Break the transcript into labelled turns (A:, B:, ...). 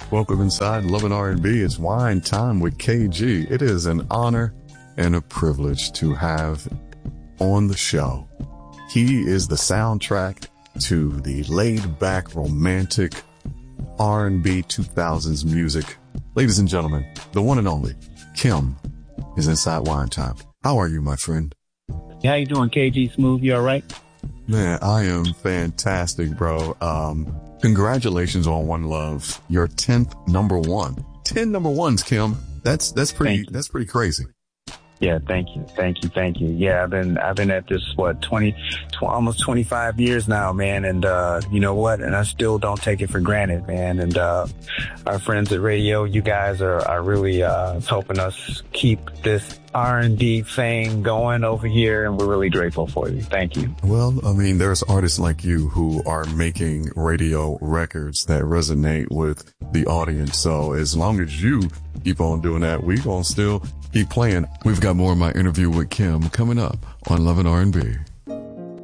A: Welcome inside Love and R&B. It's wine time with KG. It is an honor and a privilege to have on the show. He is the soundtrack to the laid-back, romantic R&B 2000s music. Ladies and gentlemen, the one and only Kim is inside Wine Time. How are you, my friend?
B: How you doing, KG Smooth? You all right?
A: Man, I am fantastic, bro. Congratulations on One Love, your 10th number one. 10 number ones, Kim. That's pretty crazy.
B: Yeah, thank you. Yeah, I've been at this, almost 25 years now, man. And, you know what? And I still don't take it for granted, man. And, our friends at radio, you guys are really, helping us keep this R&B thing going over here. And we're really grateful for you. Thank you.
A: Well, I mean, there's artists like you who are making radio records that resonate with the audience. So as long as you keep on doing that, we gonna still keep playing. We've got more of my interview with Kim coming up on Love and R&B.